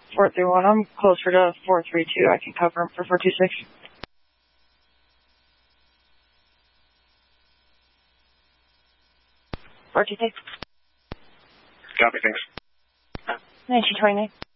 431. I'm closer to 432. I can cover him for 426. Copy, thanks. 1929.